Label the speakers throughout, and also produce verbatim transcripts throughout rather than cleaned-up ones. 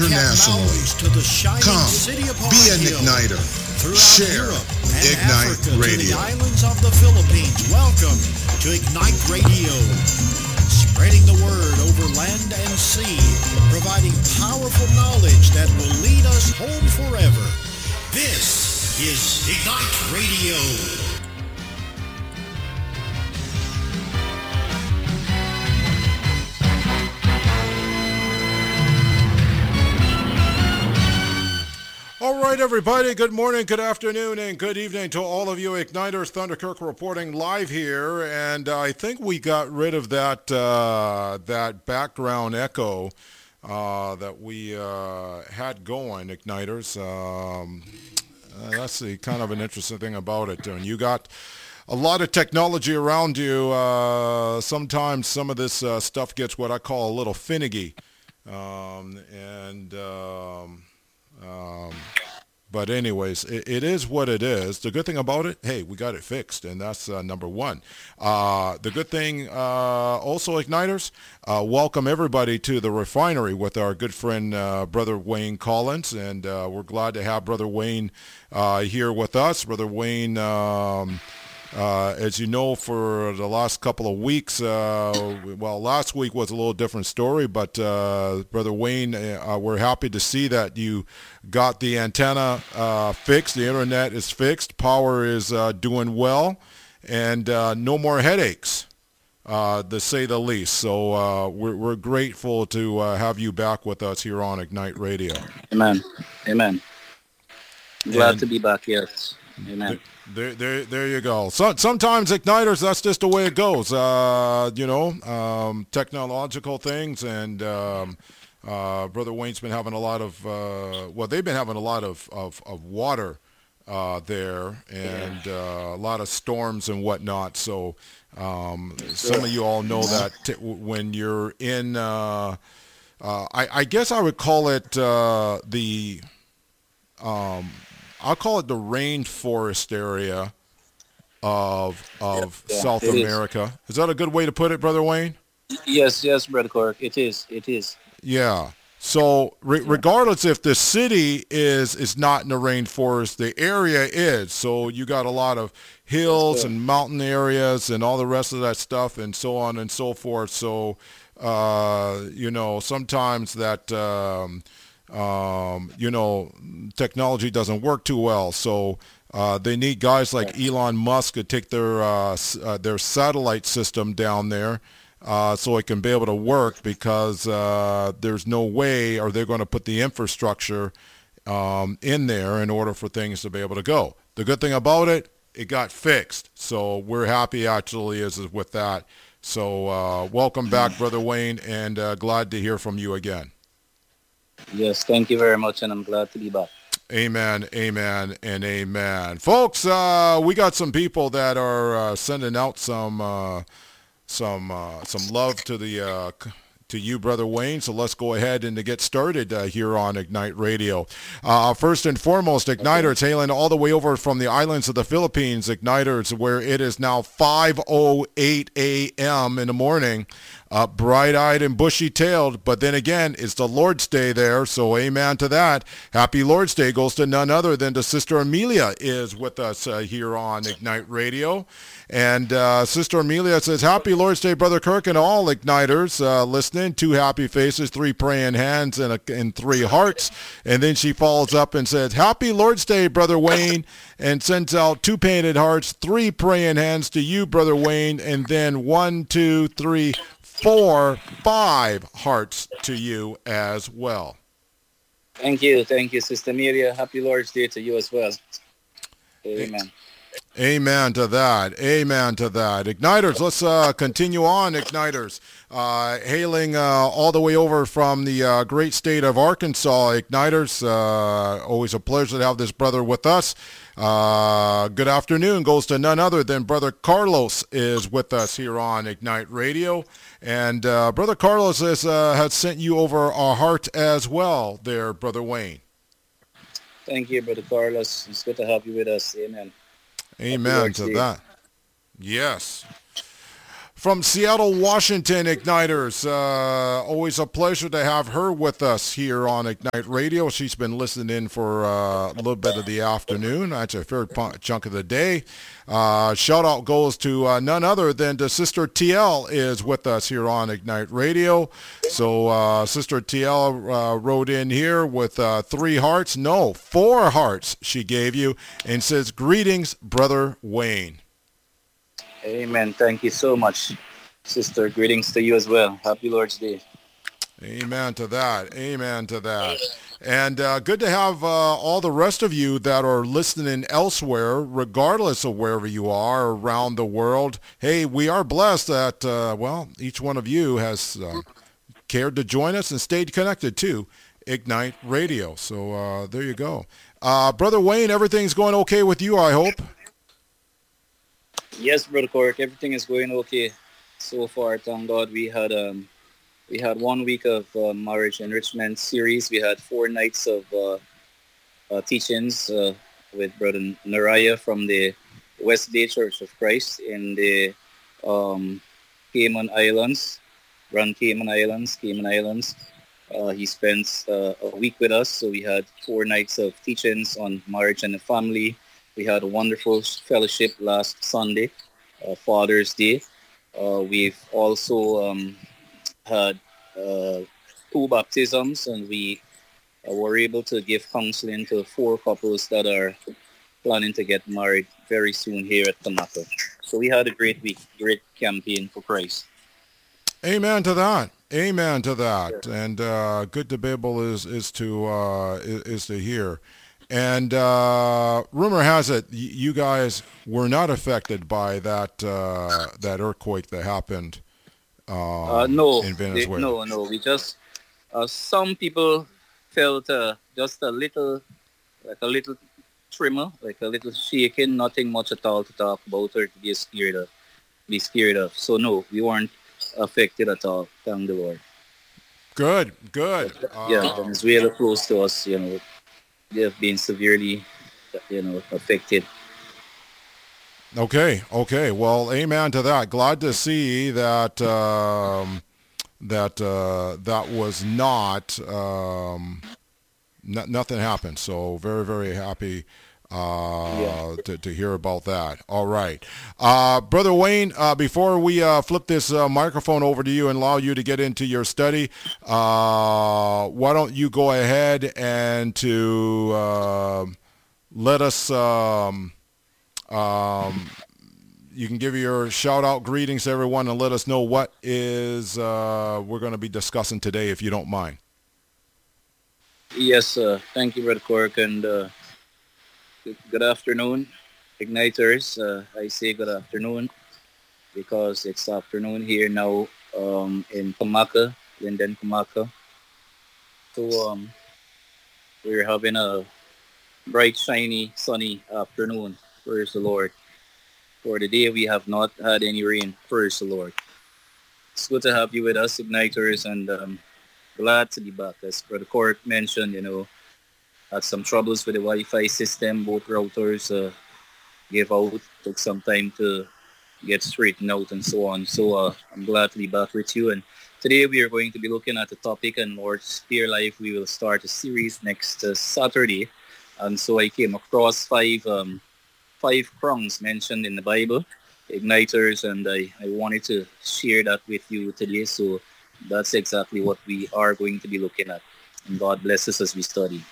Speaker 1: internationally.
Speaker 2: To the
Speaker 1: Come,
Speaker 2: city of
Speaker 1: be an
Speaker 2: Baguio,
Speaker 1: igniter. Share
Speaker 2: Europe and
Speaker 1: Ignite
Speaker 2: Africa,
Speaker 1: Radio.
Speaker 2: to the islands of the Philippines. Welcome to Ignite Radio. Spreading the word over land and sea, providing powerful knowledge that will lead us home forever. This is Ignite Radio.
Speaker 3: All right, everybody, good morning, good afternoon, and good evening to all of you Igniters. Thunder Kirk reporting live here, and I think we got rid of that uh, that background echo uh, that we uh, had going, Igniters. Um, uh, that's the kind of an interesting thing about it. And you got a lot of technology around you. Uh, sometimes some of this uh, stuff gets what I call a little finicky, um, and... Um, Um, but anyways, it, it is what it is. The good thing about it, hey, we got it fixed, and that's uh, number one. Uh, the good thing, uh, also, Igniters, uh, welcome everybody to the refinery with our good friend, uh, Brother Wayne Collins, and uh, we're glad to have Brother Wayne uh, here with us. Brother Wayne, um, Uh, as you know, for the last couple of weeks, uh, well, last week was a little different story, but uh, Brother Wayne, uh, we're happy to see that you got the antenna uh, fixed, the internet is fixed, power is uh, doing well, and uh, no more headaches, uh, to say the least. So uh, we're, we're grateful to uh, have you back with us here on Ignite Radio.
Speaker 4: Amen. Amen. Glad
Speaker 3: And
Speaker 4: to be back, yes. Amen.
Speaker 3: There, there, there you go. So, sometimes Igniters, that's just the way it goes. Uh, you know, um, technological things, and um, uh, Brother Wayne's been having a lot of. Uh, well, they've been having a lot of of, of water uh, there, and uh, a lot of storms and whatnot. So, um, some of you all know that t- when you're in, uh, uh, I, I guess I would call it uh, the. Um, I'll call it the rainforest area of of
Speaker 4: Yeah,
Speaker 3: South
Speaker 4: it is.
Speaker 3: America. Is that a good way to put it, Brother Wayne?
Speaker 4: Yes, yes, Brother Cork. It is. It is.
Speaker 3: Yeah. So re- regardless if the city is is not in the rainforest, the area is. So you got a lot of hills and mountain areas and all the rest of that stuff and so on and so forth. So, uh, you know, sometimes that... Um, Um, you know, technology doesn't work too well, so uh, they need guys like Elon Musk to take their uh, s- uh, their satellite system down there uh, so it can be able to work, because uh, there's no way are they going to put the infrastructure um, in there in order for things to be able to go. The good thing about it, it got fixed, so we're happy actually is, is with that. So uh, welcome back, Brother Wayne, and uh, glad to hear from you again.
Speaker 4: Yes, thank you very much, and I'm glad to be back.
Speaker 3: Amen, amen, and amen. Folks, uh, we got some people that are uh, sending out some uh, some uh, some love to the uh, c- to you, Brother Wayne. So let's go ahead and to get started uh, here on Ignite Radio. Uh, first and foremost, Igniters hailing all the way over from the islands of the Philippines, Igniters, where it is now five oh eight a.m. in the morning. Uh, bright-eyed and bushy-tailed, but then again, it's the Lord's Day there, so amen to that. Happy Lord's Day goes to none other than to Sister Amelia is with us uh, here on Ignite Radio. And uh, Sister Amelia says, Happy Lord's Day, Brother Kirk, and all Igniters uh, listening. Two happy faces, three praying hands, and, a, and three hearts. And then she follows up and says, Happy Lord's Day, Brother Wayne, and sends out two painted hearts, three praying hands to you, Brother Wayne, and then one, two, three, four, five hearts to you as well.
Speaker 4: Thank you. Thank you, Sister Amelia. Happy Lord's Day to you as well. Amen.
Speaker 3: Amen to that. Amen to that. Igniters, let's uh, continue on, Igniters. Uh, hailing uh, all the way over from the uh, great state of Arkansas, Igniters. Uh, always a pleasure to have this brother with us. Uh, good afternoon goes to none other than Brother Carlos is with us here on Ignite Radio. And uh, Brother Carlos has, uh, has sent you over our heart as well there, Brother Wayne.
Speaker 4: Thank you, Brother Carlos. It's good to have you with us. Amen.
Speaker 3: Amen to that. Yes. from Seattle, Washington, Igniters. Uh, always a pleasure to have her with us here on Ignite Radio. She's been listening in for uh, a little bit of the afternoon. That's a fair chunk of the day. Uh, shout out goes to uh, none other than to Sister T L is with us here on Ignite Radio. So uh, Sister T L uh, wrote in here with uh, three hearts, no, four hearts she gave you, and says, greetings, Brother Wayne.
Speaker 4: Amen. Thank you so much, sister. Greetings to you as well. Happy Lord's Day.
Speaker 3: Amen to that. Amen to that. And uh, good to have uh, all the rest of you that are listening elsewhere, regardless of wherever you are around the world. Hey, we are blessed that, uh, well, each one of you has uh, cared to join us and stayed connected to Ignite Radio. So uh, there you go. Uh, Brother Wayne, everything's going okay with you, I hope?
Speaker 4: Yes, Brother Cork, everything is going okay so far. Thank God. We had um, we had one week of uh, marriage enrichment series. We had four nights of uh, uh, teachings uh, with Brother Naraya from the West Bay Church of Christ in the um, Cayman Islands, Grand Cayman Islands, Cayman Islands. Uh, he spent uh, a week with us, so we had four nights of teachings on marriage and the family. We had a wonderful fellowship last Sunday, uh, Father's Day. Uh, we've also um, had uh, two baptisms, and we uh, were able to give counseling to four couples that are planning to get married very soon here at Tamaka. So we had a great week, great campaign for Christ.
Speaker 3: Amen to that. Amen to that. Sure. And uh, good to be able is is to uh, is, is to hear. And uh, rumor has it y- you guys were not affected by that uh, that earthquake that happened um,
Speaker 4: uh, no,
Speaker 3: in Venezuela.
Speaker 4: They, no, no. We just uh, some people felt uh, just a little, like a little tremor, like a little shaking. Nothing much at all to talk about or to be scared of. Be scared of. So no, we weren't affected at all. Thank the Lord.
Speaker 3: Good, good.
Speaker 4: Yeah,
Speaker 3: um,
Speaker 4: Venezuela close to us. You know. They have been severely, you know, affected.
Speaker 3: Okay, okay. Well, amen to that. Glad to see that um, that uh, that was not, um, n- nothing happened. So very, very happy uh, yeah. to, to hear about that. All right. Uh, Brother Wayne, uh, before we uh, flip this uh, microphone over to you and allow you to get into your study, uh, why don't you go ahead and to uh, let us, um, um, you can give your shout-out greetings to everyone and let us know what is uh, we're going to be discussing today, if you don't mind.
Speaker 4: Yes, uh, thank you, Red Cork, and uh, good afternoon, Igniters. Uh, I say good afternoon because it's afternoon here now um, in Tamaka, Linden, Tamaka. So um, we're having a bright, shiny, sunny afternoon. Praise the Lord. For the day, we have not had any rain. Praise the Lord. It's good to have you with us, Igniters, and um, glad to be back. As Brother Cork mentioned, you know, had some troubles with the Wi-Fi system. Both routers uh, gave out. Took some time to get straightened out and so on. So uh, I'm glad to be back with you. And today we are going to be looking at a topic, and Lord Spare Life, we will start a series next uh, Saturday. And so I came across five um, five prongs mentioned in the Bible, Igniters, and I, I wanted to share that with you today. So that's exactly what we are going to be looking at. And God bless us as we study.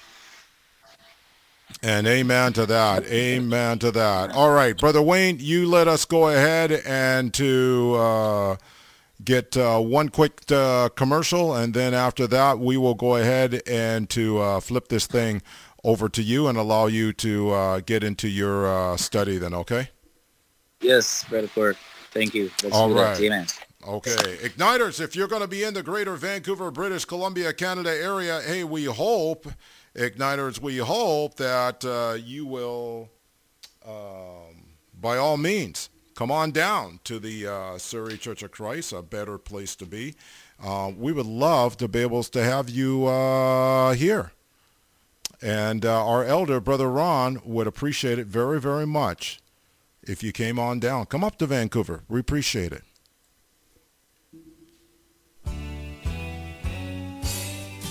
Speaker 3: And amen to that. Amen to that. All right, Brother Wayne, you let us go ahead and to uh, get uh, one quick uh, commercial, and then after that, we will go ahead and to uh, flip this thing over to you and allow you to uh, get into your uh, study then, okay?
Speaker 4: Yes, Brother Cork. Thank you. Let's
Speaker 3: All
Speaker 4: do
Speaker 3: right.
Speaker 4: that. Amen.
Speaker 3: Okay. Igniters, if you're going to be in the greater Vancouver, British Columbia, Canada area, hey, we hope, Igniters, we hope that uh, you will, um, by all means, come on down to the uh, Surrey Church of Christ, a better place to be. Uh, we would love to be able to have you uh, here. And uh, our elder, Brother Ron, would appreciate it very, very much if you came on down. Come up to Vancouver. We appreciate it.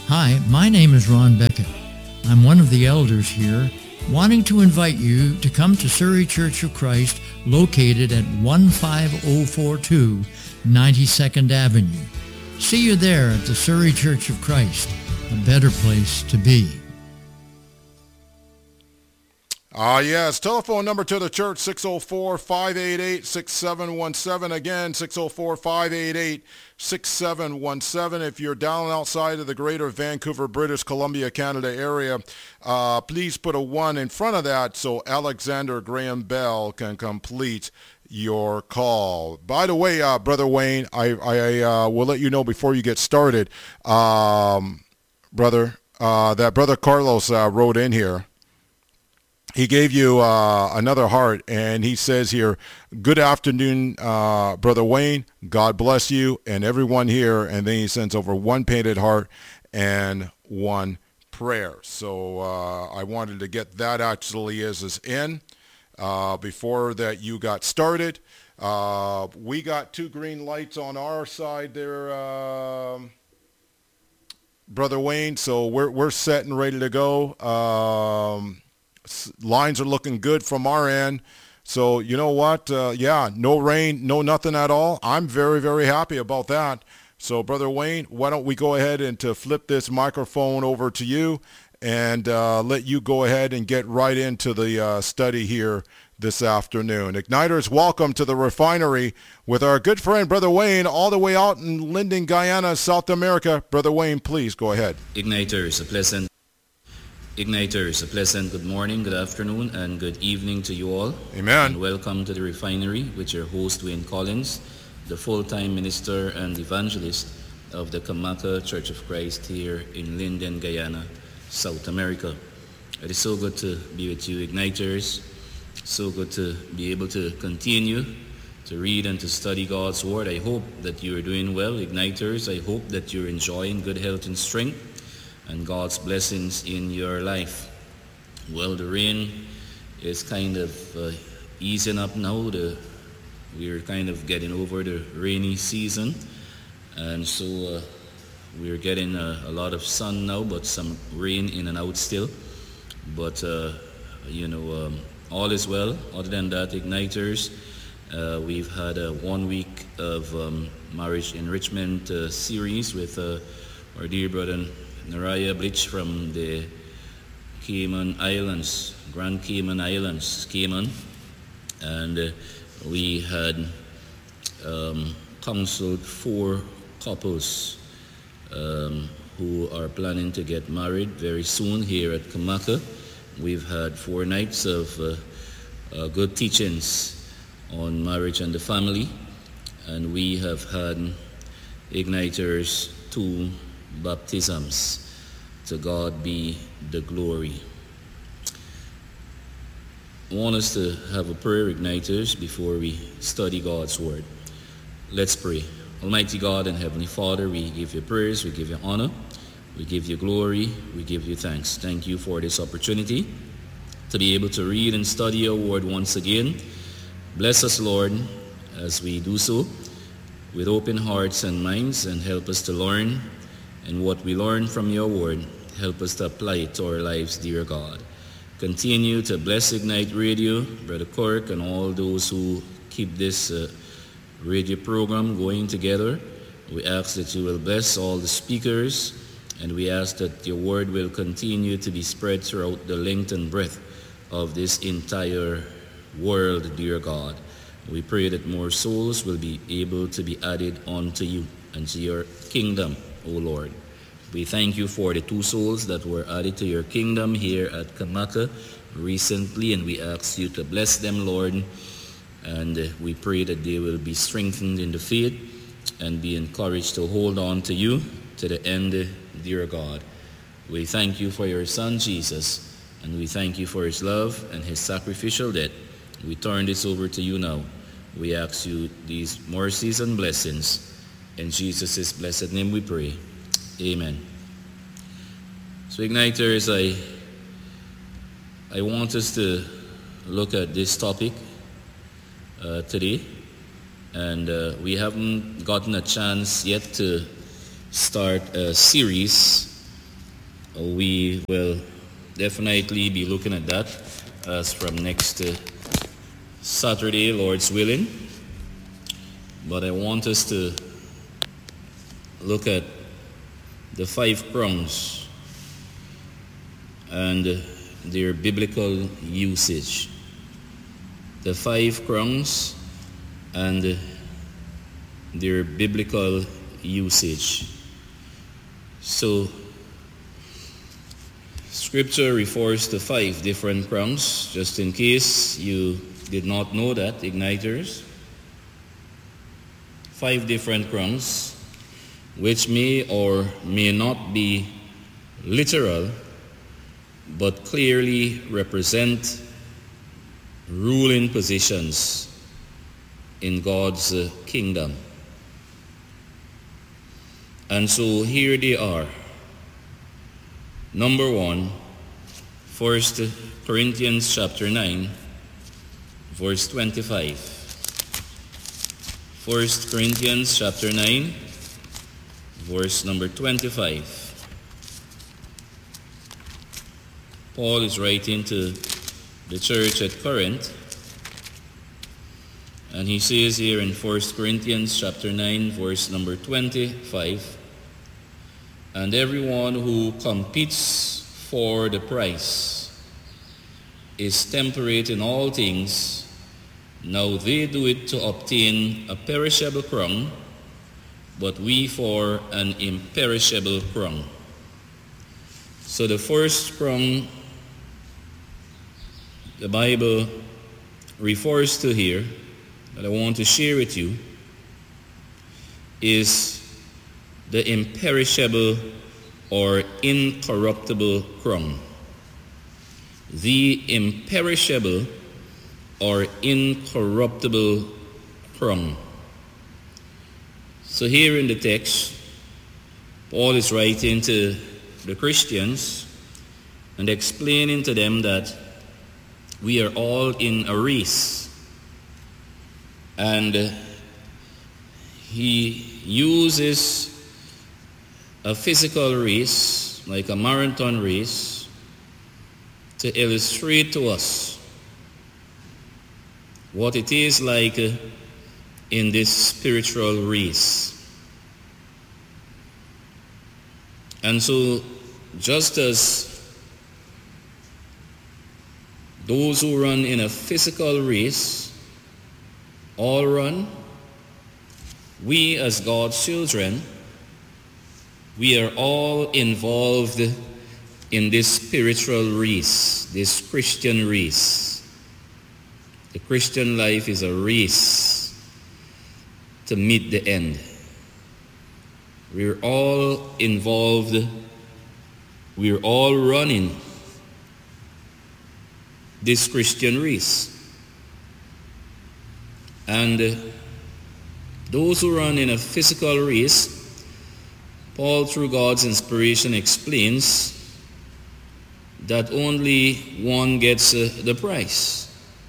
Speaker 5: Hi, my name is Ron Beckett. I'm one of the elders here, wanting to invite you to come to Surrey Church of Christ, located at one five oh four two ninety-second Avenue. See you there at the Surrey Church of Christ, a better place to be.
Speaker 3: Ah, uh, yes. Telephone number to the church, six oh four, five eight eight, six seven one seven. Again, six oh four, five eight eight, six seven one seven. If you're down outside of the greater Vancouver, British Columbia, Canada area, uh, please put a one in front of that so Alexander Graham Bell can complete your call. By the way, uh, Brother Wayne, I, I uh, will let you know before you get started, um, brother, uh, that Brother Carlos uh, wrote in here. He gave you uh, another heart, and he says here, good afternoon, uh, Brother Wayne. God bless you and everyone here. And then he sends over one painted heart and one prayer. So uh, I wanted to get that actually as is in uh, before that you got started. Uh, we got two green lights on our side there, um, Brother Wayne. So we're we're set and ready to go. Um, Lines are looking good from our end. So you know what? Uh, yeah, no rain, no nothing at all. I'm very, very happy about that. So Brother Wayne, why don't we go ahead and to flip this microphone over to you and uh, let you go ahead and get right into the uh, study here this afternoon. Igniters, welcome to the refinery with our good friend Brother Wayne all the way out in Linden, Guyana, South America. Brother Wayne, please go ahead.
Speaker 6: Igniters, a pleasant Igniters, a pleasant good morning, good afternoon, and good evening to you all.
Speaker 3: Amen.
Speaker 6: And welcome to the refinery with your host, Wayne Collins, the full-time minister and evangelist of the Kamaka Church of Christ here in Linden, Guyana, South America. It is so good to be with you, Igniters. So good to be able to continue to read and to study God's Word. I hope that you are doing well, Igniters. I hope that you're enjoying good health and strength and God's blessings in your life. Well, the rain is kind of uh, easing up now. The, we're kind of getting over the rainy season, and so uh, we're getting a, a lot of sun now, but some rain in and out still. But, uh, you know, um, all is well. Other than that, Igniters, uh, we've had a one week of um, marriage enrichment uh, series with uh, our dear brother Naraya Blitch from the Cayman Islands, Grand Cayman Islands, Cayman, and uh, we had um, counseled four couples um, who are planning to get married very soon here at Kamaka. We've had four nights of uh, uh, good teachings on marriage and the family, and we have had Igniters two baptisms. To God be the glory. I want us to have a prayer, Igniters, before we study God's Word. Let's pray. Almighty God and Heavenly Father, we give you praise, we give you honor, we give you glory, we give you thanks. Thank you for this opportunity to be able to read and study your Word once again. Bless us, Lord, as we do so with open hearts and minds, and help us to learn. And what we learn from your Word, help us to apply it to our lives, dear God. Continue to bless Ignite Radio, Brother Kirk, and all those who keep this uh, radio program going together. We ask that you will bless all the speakers, and we ask that your Word will continue to be spread throughout the length and breadth of this entire world, dear God. We pray that more souls will be able to be added unto you and to your kingdom, O Lord. We thank you for the two souls that were added to your kingdom here at Kamaka recently, and we ask you to bless them, Lord, and uh, we pray that they will be strengthened in the faith and be encouraged to hold on to you to the end, dear God. We thank you for your Son, Jesus, and we thank you for his love and his sacrificial death. We turn this over to you now. We ask you these mercies and blessings. In Jesus' blessed name we pray. Amen. So Igniters, I, I want us to look at this topic uh, today. And uh, we haven't gotten a chance yet to start a series we will definitely be looking at that as from next uh, Saturday, Lord's willing. But I want us to look at the five prongs and their biblical usage. The five prongs and their biblical usage. So, Scripture refers to five different prongs, just in case you did not know that, igniters. Five different prongs, which may or may not be literal, but clearly represent ruling positions in God's uh, kingdom. And so here they are. Number one, First Corinthians chapter nine, verse twenty-five. First Corinthians chapter nine, verse number twenty-five. Paul is writing to the church at Corinth, and he says here in First Corinthians chapter nine, verse number twenty-five, and everyone who competes for the prize is temperate in all things. Now they do it to obtain a perishable crown, but we for an imperishable crown. So the first crown the Bible refers to here, that I want to share with you, is the imperishable or incorruptible crown. The imperishable or incorruptible crown. So here in the text, Paul is writing to the Christians and explaining to them that we are all in a race. And he uses a physical race, like a marathon race, to illustrate to us what it is like in this spiritual race. And so, just as those who run in a physical race all run, we as God's children, we are all involved in this spiritual race, this Christian race. The Christian life is a race to meet the end. We're all involved, we're all running this Christian race. And those who run in a physical race, Paul, through God's inspiration, explains that only one gets uh, the prize.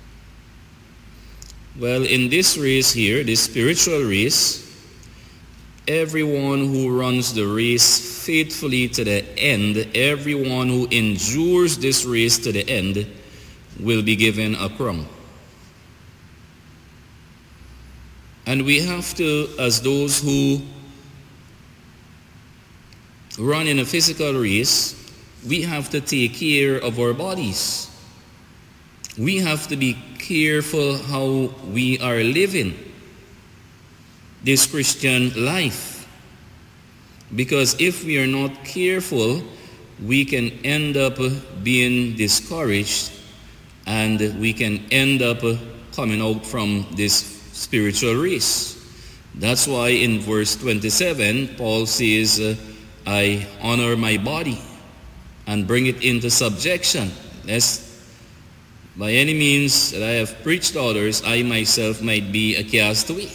Speaker 6: Well, in this race here, this spiritual race, everyone who runs the race faithfully to the end, everyone who endures this race to the end, will be given a crown. And we have to, as those who run in a physical race, we have to take care of our bodies. We have to be careful how we are living this Christian life. Because if we are not careful, we can end up being discouraged, and we can end up coming out from this spiritual race. That's why in verse twenty-seven, Paul says, uh, I honor my body and bring it into subjection, lest by any means that I have preached to others, I myself might be a castaway.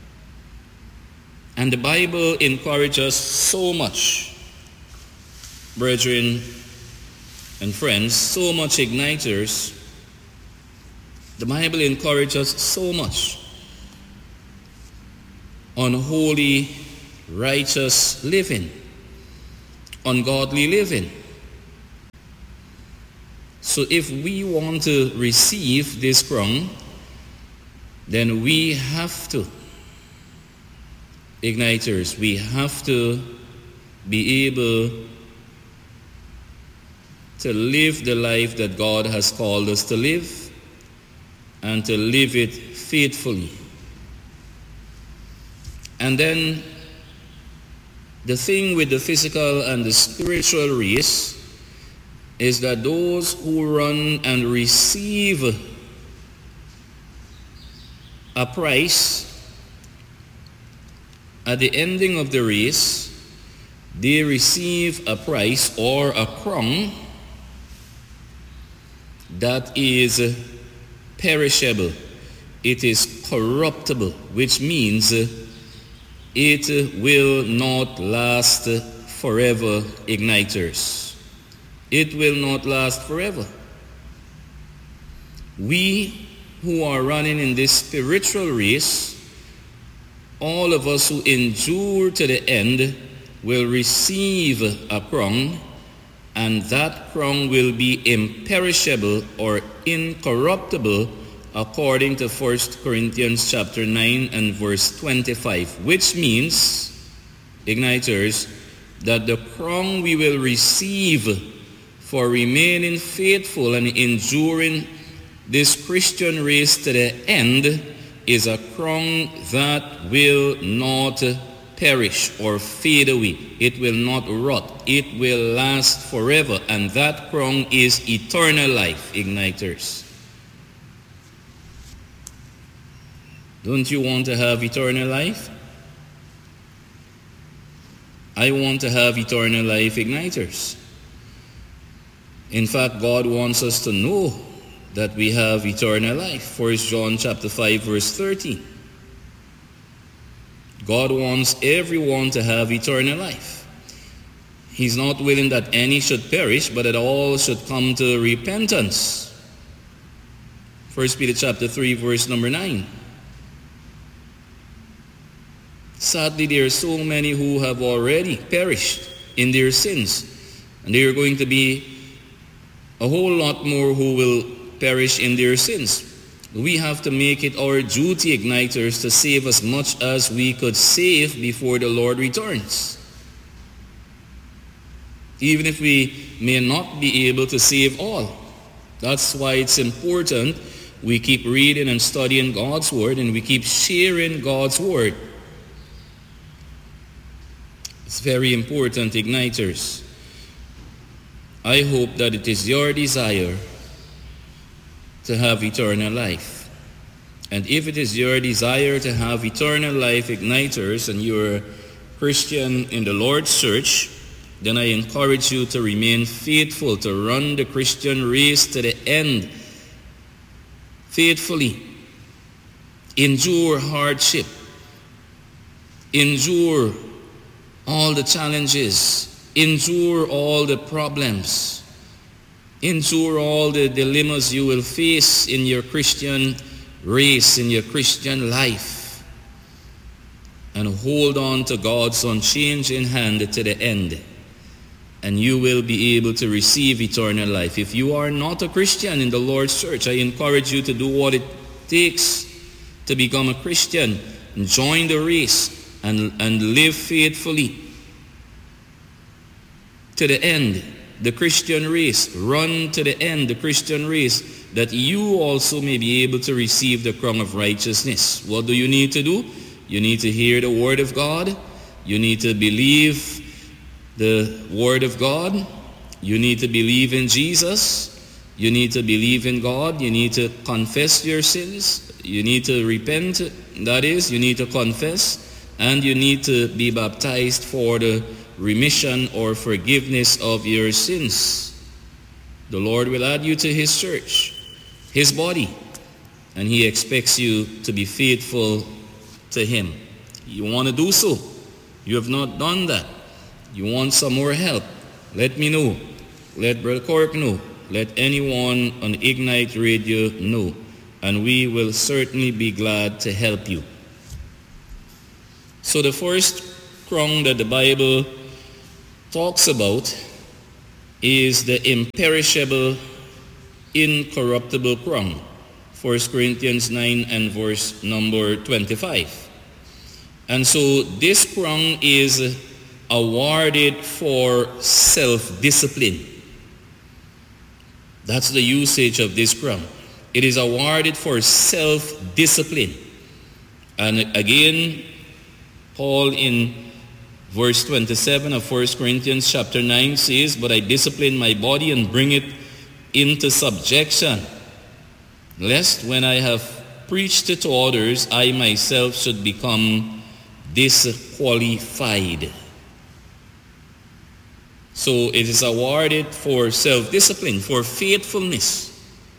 Speaker 6: And the Bible encourages us so much, brethren and friends, so much igniters. The Bible encourages us so much on holy, righteous living, on godly living. So if we want to receive this crown, then we have to, igniters, we have to be able to live the life that God has called us to live and to live it faithfully. And then the thing with the physical and the spiritual race is that those who run and receive a prize at the ending of the race, they receive a prize or a crown that is perishable. It is corruptible, which means it will not last forever, igniters. It will not last forever. We who are running in this spiritual race, all of us who endure to the end will receive a crown, and that crown will be imperishable or incorruptible according to First Corinthians chapter nine and verse twenty-five, which means, igniters, that the crown we will receive for remaining faithful and enduring this Christian race to the end is a crown that will not perish or fade away. It will not rot. It will last forever. And that crown is eternal life, igniters. Don't you want to have eternal life? I want to have eternal life, igniters. In fact, God wants us to know that we have eternal life. First John chapter five verse thirteen. God wants everyone to have eternal life. He's not willing that any should perish, but that all should come to repentance. First Peter chapter three verse number nine. Sadly, there are so many who have already perished in their sins, and there are going to be a whole lot more who will perish in their sins. We have to make it our duty, igniters, to save as much as we could save before the Lord returns. Even if we may not be able to save all. That's why it's important we keep reading and studying God's Word, and we keep sharing God's Word. It's very important, igniters. I hope that it is your desire to have eternal life. And if it is your desire to have eternal life, igniters, and you're a Christian in the Lord's church, then I encourage you to remain faithful, to run the Christian race to the end faithfully. Endure hardship. Endure all the challenges. Endure all the problems. Endure all the dilemmas you will face in your Christian race, in your Christian life. And hold on to God's unchanging hand to the end. And you will be able to receive eternal life. If you are not a Christian in the Lord's church, I encourage you to do what it takes to become a Christian. And join the race and, and live faithfully to the end, the Christian race. Run to the end, the Christian race, that you also may be able to receive the crown of righteousness. What do you need to do? You need to hear the Word of God. You need to believe the Word of God. You need to believe in Jesus. You need to believe in God. You need to confess your sins. You need to repent. That is, you need to confess. And you need to be baptized for the remission or forgiveness of your sins. The Lord will add you to His church, His body, and He expects you to be faithful to Him. You want to do so? You have not done that. You want some more help? Let me know. Let Brother Cork know. Let anyone on Ignite Radio know. And we will certainly be glad to help you. So the first crown that the Bible talks about is the imperishable incorruptible crown. First Corinthians nine and verse number twenty-five. And so this crown is awarded for self-discipline. That's the usage of this crown. It is awarded for self-discipline. And again, Paul in verse twenty-seven of First Corinthians chapter nine says, "But I discipline my body and bring it into subjection, lest when I have preached it to others, I myself should become disqualified." So it is awarded for self-discipline, for faithfulness.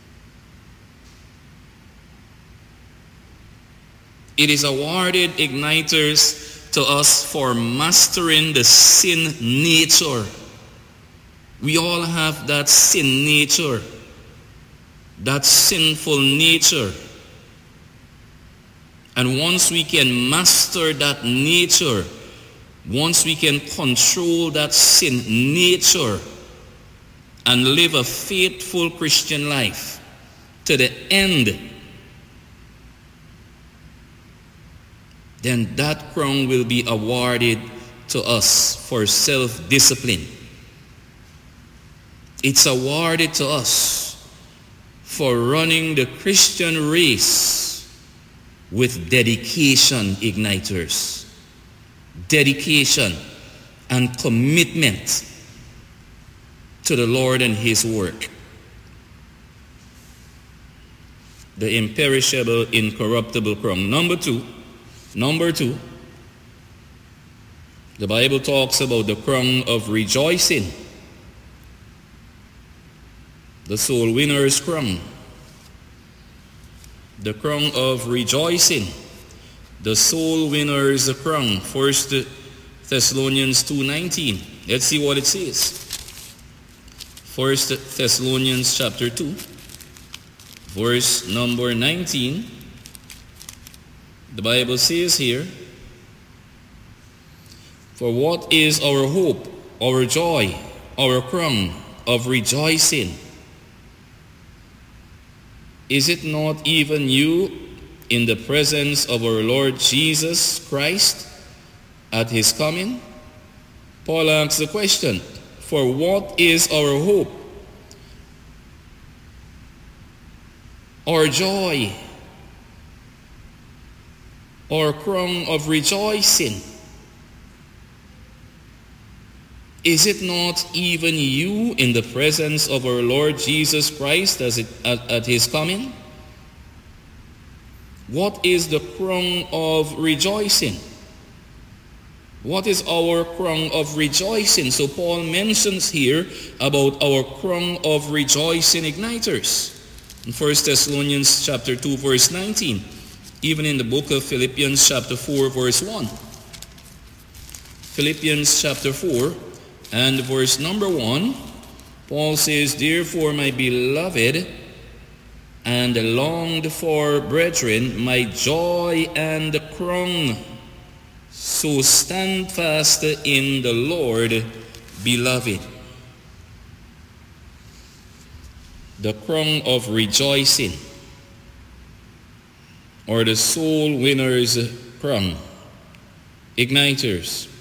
Speaker 6: It is awarded, igniters, to us for mastering the sin nature. We all have that sin nature, that sinful nature. And once we can master that nature, once we can control that sin nature and live a faithful Christian life to the end, then that crown will be awarded to us for self-discipline. It's awarded to us for running the Christian race with dedication, igniters. Dedication and commitment to the Lord and His work. The imperishable, incorruptible crown. Number two, number two, the Bible talks about the crown of rejoicing. The soul winner's crown. The crown of rejoicing. The soul winner's crown. First Thessalonians two nineteen. Let's see what it says. First Thessalonians chapter two, verse number nineteen. The Bible says here, "For what is our hope, our joy, our crown of rejoicing? Is it not even you in the presence of our Lord Jesus Christ at His coming?" Paul asks the question, for what is our hope, our joy, our crown of rejoicing? Is it not even you in the presence of our Lord Jesus Christ as it, at, at His coming? What is the crown of rejoicing? What is our crown of rejoicing? So Paul mentions here about our crown of rejoicing, igniters. In First Thessalonians chapter two, verse nineteen. Even in the book of Philippians chapter four, verse one. Philippians chapter four and verse number one, Paul says, "Therefore, my beloved and longed for brethren, my joy and crown, so stand fast in the Lord, beloved." The crown of rejoicing, or the soul winner's crown, igniters,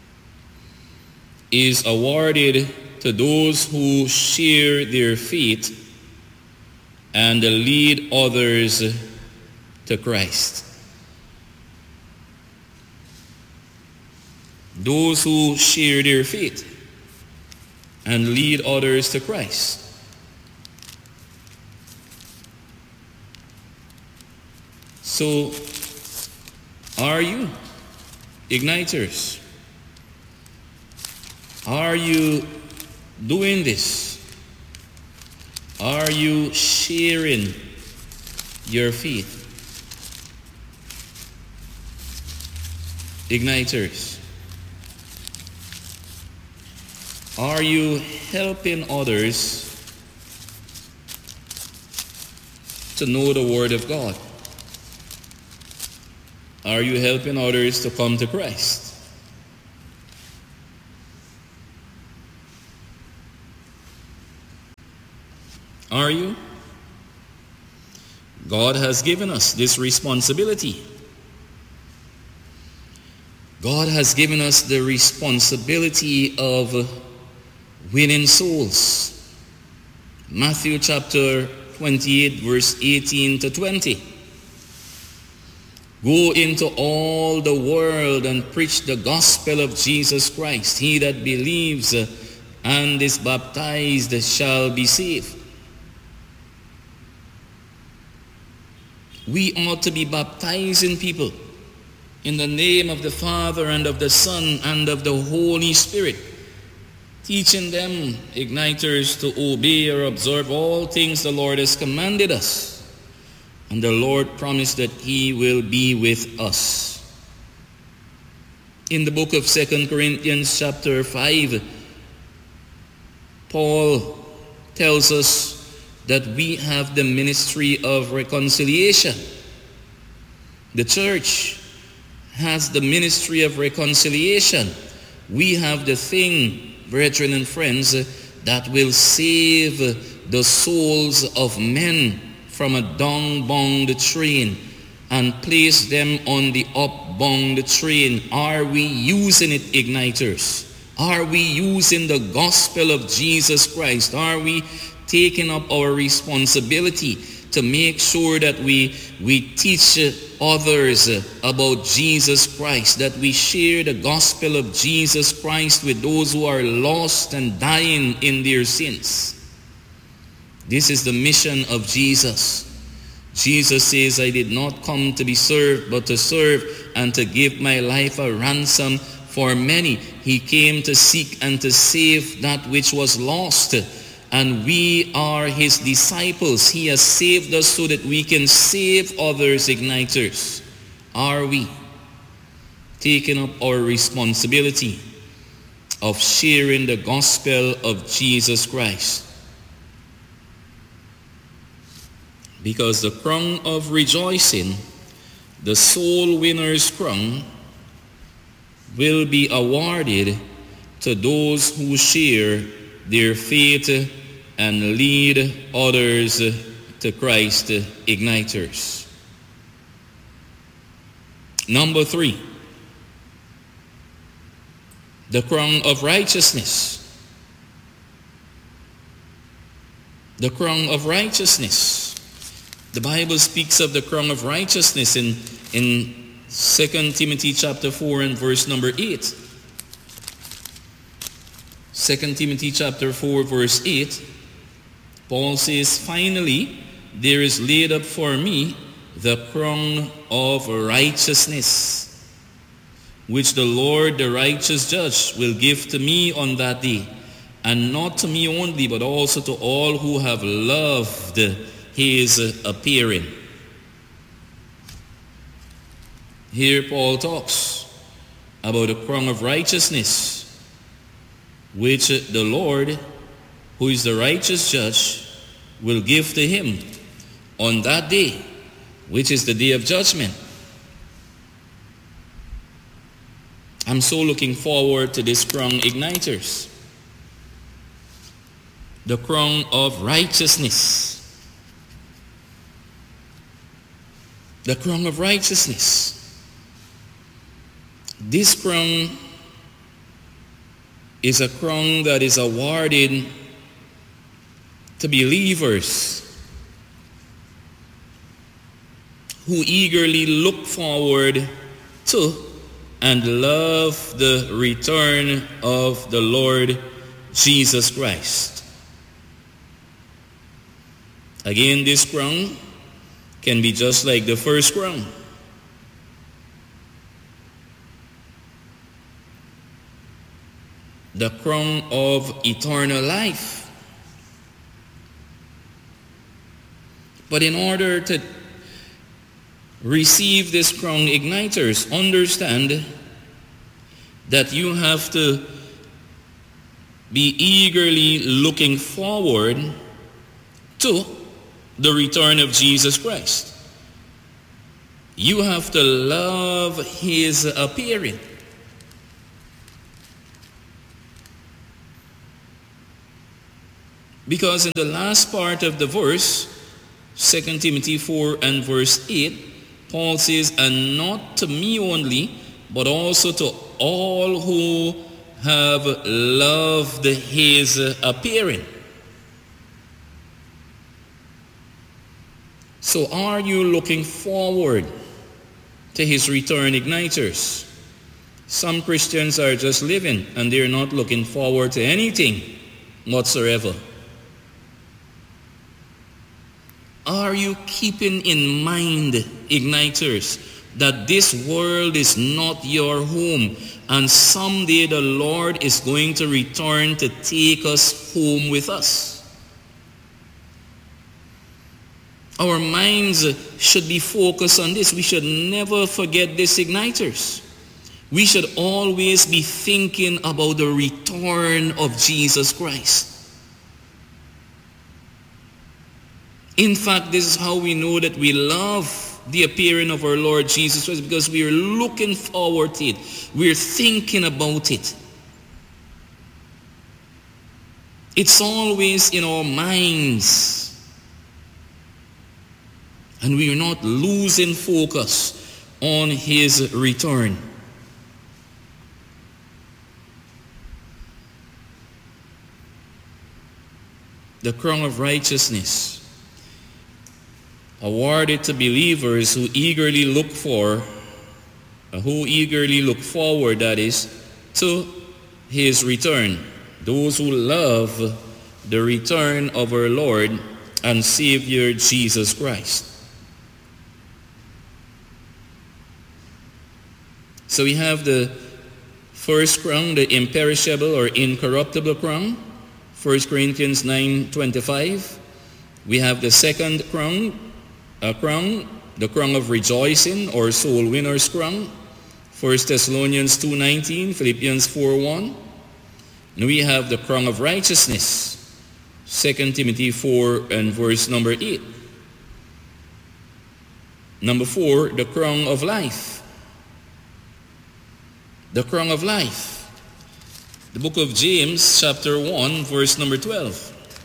Speaker 6: is awarded to those who share their faith and lead others to Christ. Those who share their faith and lead others to Christ. So, are you igniters? Are you doing this? Are you sharing your faith? Igniters, are you helping others to know the Word of God? Are you helping others to come to Christ? Are you? God has given us this responsibility. God has given us the responsibility of winning souls. Matthew chapter twenty-eight, verse eighteen to twenty. Go into all the world and preach the gospel of Jesus Christ. He that believes and is baptized shall be saved. We ought to be baptizing people in the name of the Father and of the Son and of the Holy Spirit, teaching them, igniters, to obey or observe all things the Lord has commanded us. And the Lord promised that he will be with us. In the book of Second Corinthians chapter five, Paul tells us that we have the ministry of reconciliation. The church has the ministry of reconciliation. We have the thing, brethren and friends, that will save the souls of men from a down-bound train and place them on the up-bound train. Are we using it, igniters? Are we using the gospel of Jesus Christ? Are we taking up our responsibility to make sure that we, we teach others about Jesus Christ, that we share the gospel of Jesus Christ with those who are lost and dying in their sins? This is the mission of Jesus. Jesus says, I did not come to be served, but to serve and to give my life a ransom for many. He came to seek and to save that which was lost. And we are his disciples. He has saved us so that we can save others, igniters. Are we taking up our responsibility of sharing the gospel of Jesus Christ? Because the crown of rejoicing, the soul winner's crown, will be awarded to those who share their faith and lead others to Christ, igniters. Number three, the crown of righteousness. The crown of righteousness. The Bible speaks of the crown of righteousness in, in Second Timothy chapter four and verse number eight. Second Timothy chapter four verse eight, Paul says, finally, there is laid up for me the crown of righteousness, which the Lord, the righteous judge, will give to me on that day, and not to me only, but also to all who have loved his appearing. Here Paul talks about the crown of righteousness, which the Lord, who is the righteous judge, will give to him on that day, which is the day of judgment. I'm so looking forward to this crown, igniters. The crown of righteousness. The crown of righteousness. This crown is a crown that is awarded to believers who eagerly look forward to and love the return of the Lord Jesus Christ. Again, this crown can be just like the first crown. The crown of eternal life. But in order to receive this crown, igniters, understand that you have to be eagerly looking forward to the return of Jesus Christ. You have to love his appearing. Because in the last part of the verse, Second Timothy four and verse eight, Paul says, and not to me only, but also to all who have loved his appearing. So are you looking forward to his return, igniters? Some Christians are just living and they're not looking forward to anything whatsoever. Are you keeping in mind, igniters, that this world is not your home and someday the Lord is going to return to take us home with us? Our minds should be focused on this. We should never forget this, igniters. We should always be thinking about the return of Jesus Christ. In fact, this is how we know that we love the appearing of our Lord Jesus Christ, because we are looking forward to it. We're thinking about it. It's always in our minds. And we are not losing focus on his return. The crown of righteousness awarded to believers who eagerly look for, who eagerly look forward, that is, to his return. Those who love the return of our Lord and Savior Jesus Christ. So we have the first crown, the imperishable or incorruptible crown, First Corinthians nine twenty-five. We have the second crown, a crown, the crown of rejoicing or soul winner's crown, First Thessalonians two nineteen, Philippians four one. And we have the crown of righteousness, Second Timothy four and verse number eight. Number four, the crown of life. The crown of life. The book of James, chapter one, verse number twelve.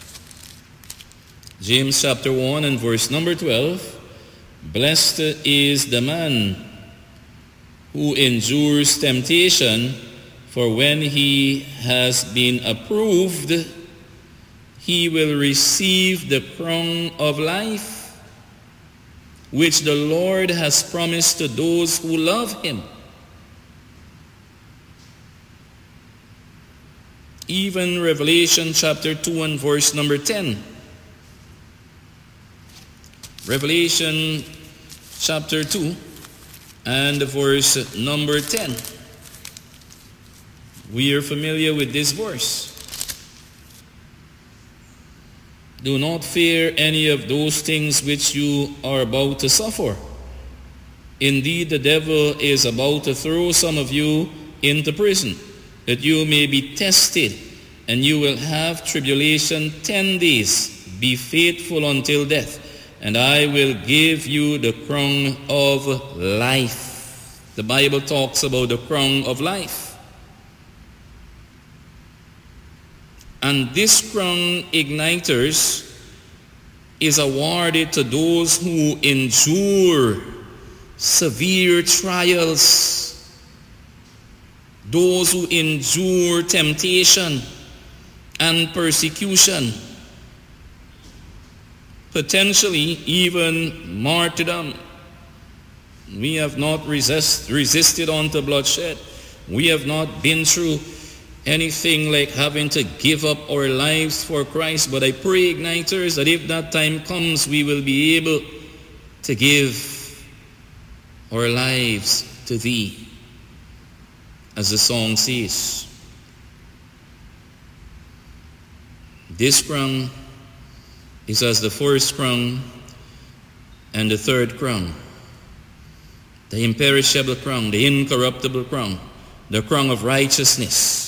Speaker 6: James chapter one and verse number twelve. Blessed is the man who endures temptation, for when he has been approved, he will receive the crown of life, which the Lord has promised to those who love him. Even Revelation chapter two and verse number ten. Revelation chapter two and verse number ten. We are familiar with this verse. Do not fear any of those things which you are about to suffer. Indeed, the devil is about to throw some of you into prison, that you may be tested, and you will have tribulation ten days. Be faithful until death, and I will give you the crown of life. The Bible talks about the crown of life. And this crown, igniters, is awarded to those who endure severe trials, those who endure temptation and persecution, potentially even martyrdom. We have not resist, resisted unto bloodshed. We have not been through anything like having to give up our lives for Christ. But I pray, igniters, that if that time comes, we will be able to give our lives to thee, as the song says. This crown is as the first crown and the third crown. The imperishable crown, the incorruptible crown, the crown of righteousness.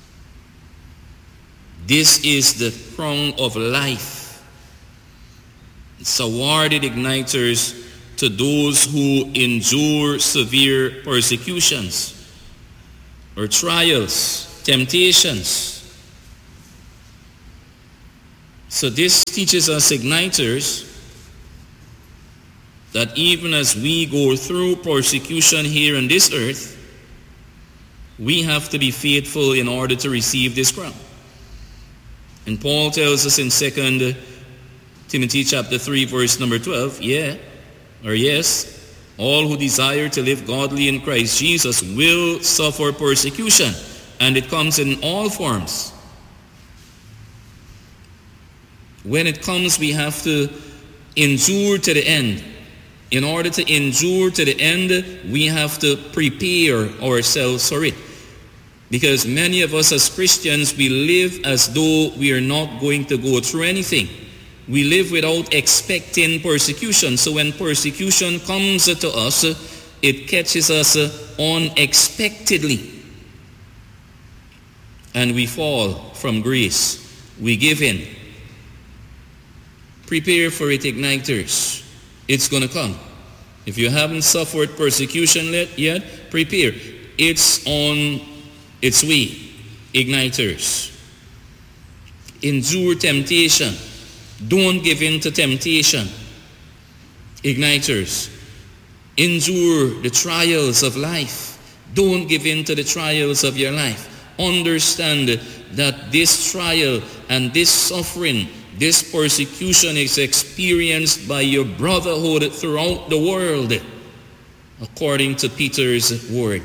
Speaker 6: This is the crown of life. It's awarded, igniters, to those who endure severe persecutions or trials, temptations. So this teaches us, igniters, that even as we go through persecution here on this earth, we have to be faithful in order to receive this crown. And Paul tells us in Second Timothy chapter three, verse number twelve, yeah, or yes, all who desire to live godly in Christ Jesus will suffer persecution. And it comes in all forms. When it comes, we have to endure to the end. In order to endure to the end, we have to prepare ourselves for it. Because many of us as Christians, we live as though we are not going to go through anything. We live without expecting persecution. So when persecution comes to us, it catches us unexpectedly. And we fall from grace. We give in. Prepare for it, igniters. It's going to come. If you haven't suffered persecution yet, prepare. It's on its way, igniters. Endure temptation. Don't give in to temptation, igniters. Endure the trials of life. Don't give in to the trials of your life. Understand that this trial and this suffering, this persecution is experienced by your brotherhood throughout the world, according to Peter's word.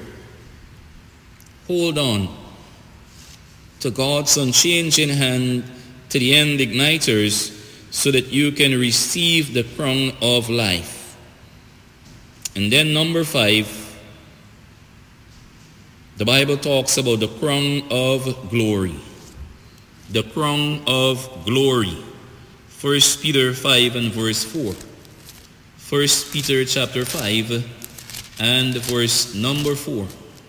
Speaker 6: Hold on to God's unchanging hand to the end, igniters, so that you can receive the crown of life. And then number five, the Bible talks about the crown of glory. The crown of glory. First Peter five and verse four. First Peter chapter five and verse number four.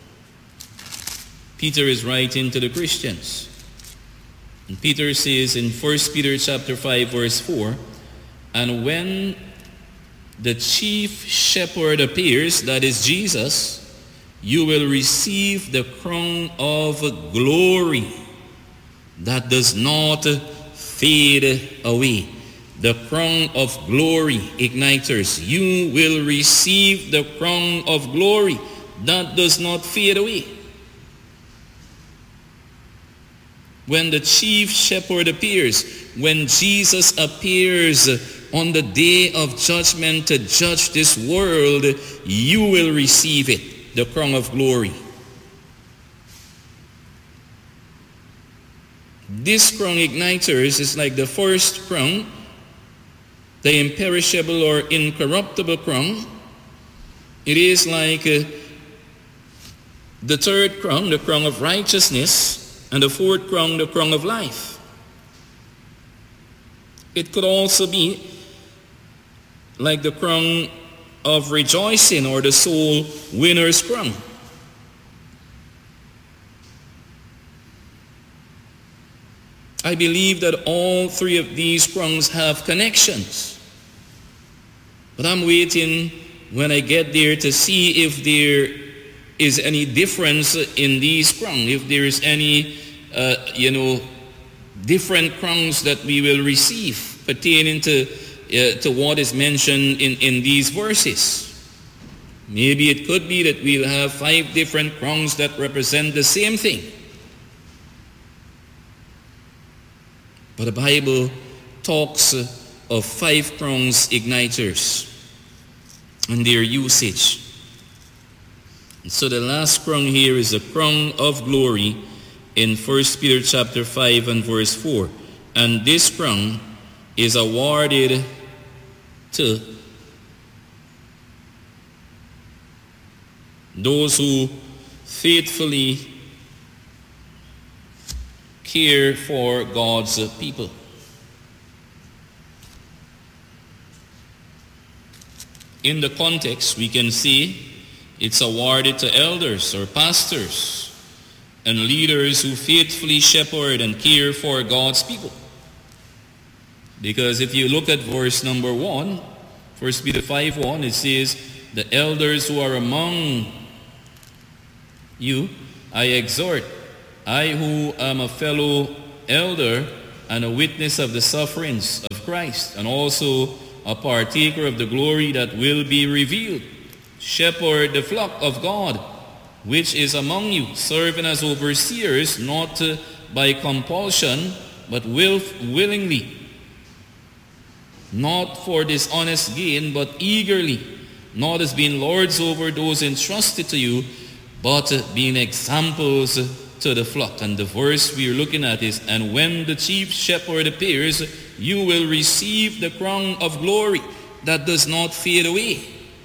Speaker 6: Peter is writing to the Christians. And Peter says in First Peter chapter five verse four, and when the chief shepherd appears, that is Jesus, you will receive the crown of glory that does not fade away. The crown of glory, igniters. You will receive the crown of glory that does not fade away. When the chief shepherd appears, when Jesus appears on the day of judgment to judge this world, you will receive it, the crown of glory. This crown, igniters, is like the first crown, the imperishable or incorruptible crown. It is like uh, the third crown, the crown of righteousness, and the fourth crown, the crown of life. It could also be like the crown of rejoicing or the soul winner's crown. I believe that all three of these crowns have connections. But I'm waiting when I get there to see if there is any difference in these crowns, if there is any, uh, you know, different crowns that we will receive pertaining to, uh, to what is mentioned in, in these verses. Maybe it could be that we'll have five different crowns that represent the same thing. But the Bible talks of five crowns, igniters, and their usage. And so the last crown here is the crown of glory in First Peter chapter five and verse four. And this crown is awarded to those who faithfully care for God's people. In the context, we can see it's awarded to elders or pastors and leaders who faithfully shepherd and care for God's people. Because if you look at verse number one, First Peter five one, it says, the elders who are among you, I exhort, I who am a fellow elder and a witness of the sufferings of Christ, and also a partaker of the glory that will be revealed. Shepherd the flock of God, which is among you, serving as overseers, not uh, by compulsion, but will, willingly, not for dishonest gain, but eagerly, not as being lords over those entrusted to you, but uh, being examples to the flock. And the verse we are looking at is, and when the chief shepherd appears, you will receive the crown of glory that does not fade away.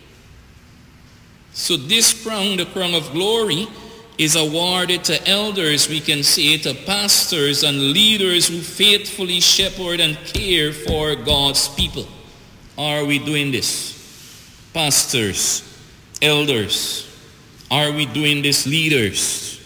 Speaker 6: So this crown, the crown of glory, is awarded to elders, we can say, to pastors and leaders who faithfully shepherd and care for God's people. Are we doing this? Pastors, elders, are we doing this, leaders?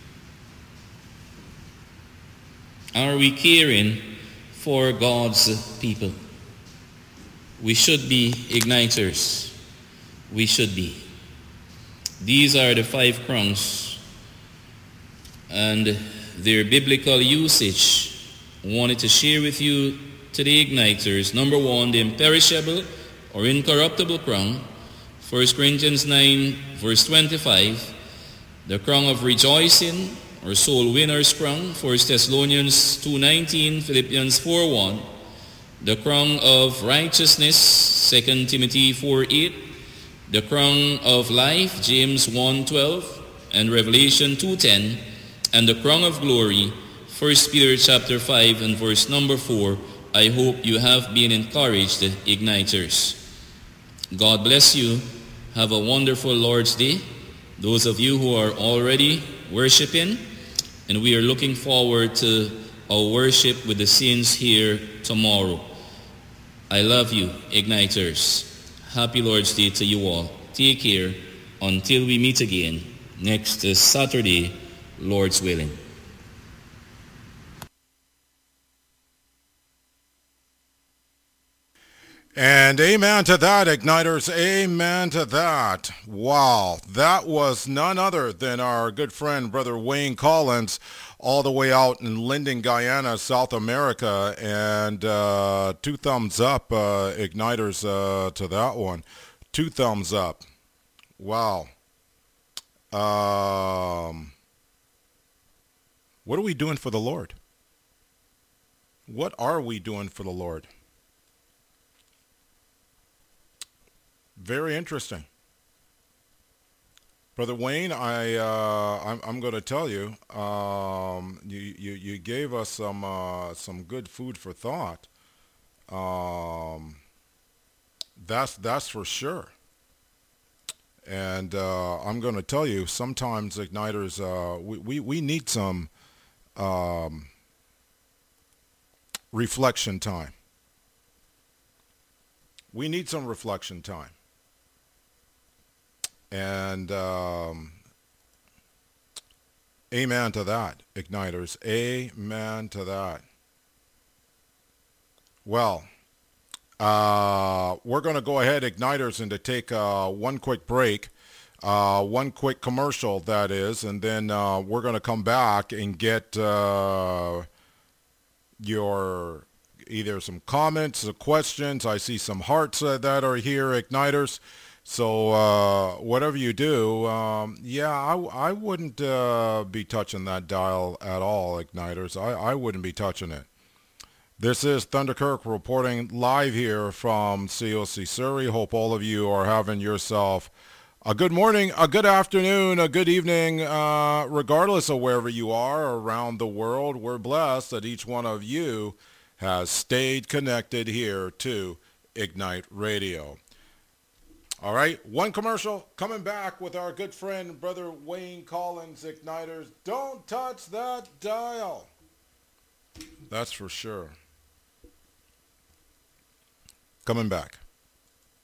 Speaker 6: Are we caring for God's people? We should be igniters. We should be. These are the five crowns and their biblical usage. I wanted to share with you today, igniters. Number one, the imperishable or incorruptible crown. First Corinthians nine, verse twenty-five. The crown of rejoicing or soul winner's crown. First Thessalonians two nineteen, Philippians four one. The crown of righteousness. Second Timothy four eight. The crown of life, James one twelve and Revelation two ten, and the crown of glory, First Peter chapter five and verse number four. I hope you have been encouraged, igniters. God bless you. Have a wonderful Lord's Day. Those of you who are already worshiping, and we are looking forward to our worship with the saints here tomorrow. I love you, igniters. Happy Lord's Day to you all. Take care until we meet again next Saturday, Lord's willing.
Speaker 3: And amen to that, igniters. Amen to that. Wow. That was none other than our good friend, Brother Wayne Collins, all the way out in Linden, Guyana, South America. And uh, two thumbs up, uh, igniters, uh, to that one. Two thumbs up. Wow. Um, what are we doing for the Lord? What are we doing for the Lord? Very interesting. Brother Wayne, I, uh, I'm, I'm going to tell you, um, you, you, you gave us some, uh, some good food for thought. Um, that's, that's for sure. And, uh, I'm going to tell you, sometimes igniters, uh, we, we, we need some, um, reflection time. We need some reflection time. And um, amen to that, igniters. Amen to that. Well, uh, we're going to go ahead, igniters, and to take uh, one quick break, uh, one quick commercial, that is, and then uh, we're going to come back and get uh, your either some comments or questions. I see some hearts uh, that are here, igniters. So uh, whatever you do, um, yeah, I, I wouldn't uh, be touching that dial at all, igniters. I, I wouldn't be touching it. This is Thunder Kirk reporting live here from C O C Surrey. Hope all of you are having yourself a good morning, a good afternoon, a good evening, uh, regardless of wherever you are around the world. We're blessed that each one of you has stayed connected here to Ignite Radio. All right, one commercial, coming back with our good friend, Brother Wayne Collins, igniters. Don't touch that dial. That's for sure. Coming back.